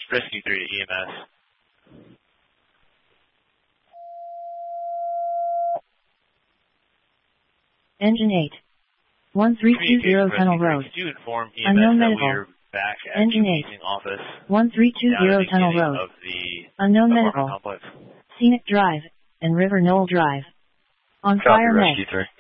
Rescue 3 to EMS. Engine 8. 1320 Tunnel Road. Unknown medical. Engine 8. Office. 1320 Tunnel Road. Unknown medical. Complex. Scenic Drive and River Knoll Drive. On fire med. Rescue 3.